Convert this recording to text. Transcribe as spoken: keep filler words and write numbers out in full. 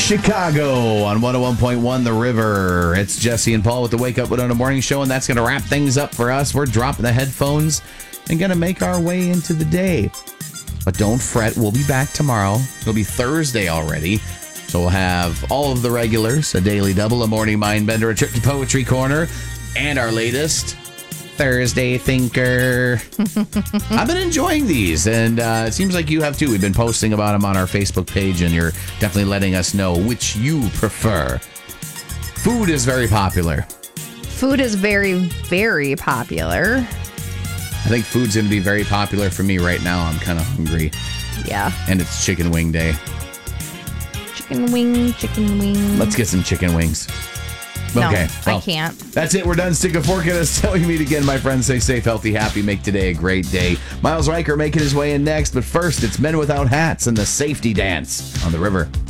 Chicago on one oh one point one The River. It's Jesse and Paul with the Wake Up Winona Morning Show, and that's going to wrap things up for us. We're dropping the headphones and going to make our way into the day. But don't fret, we'll be back tomorrow. It'll be Thursday already. So we'll have all of the regulars, a daily double, a morning mind bender, a tricky poetry corner, and our latest Thursday Thinker. I've been enjoying these, and uh, it seems like you have too. We've been posting about them on our Facebook page, and you're definitely letting us know which you prefer. Food is very popular. Food is very, very popular. I think food's going to be very popular for me right now. I'm kind of hungry. Yeah. And it's chicken wing day. Chicken wing, chicken wing. Let's get some chicken wings. No, okay, well, I can't. That's it. We're done. Stick a fork in us. Till we meet again, my friends. Stay safe, healthy, happy. Make today a great day. Miles Riker making his way in next. But first, it's Men Without Hats and the Safety Dance on The River.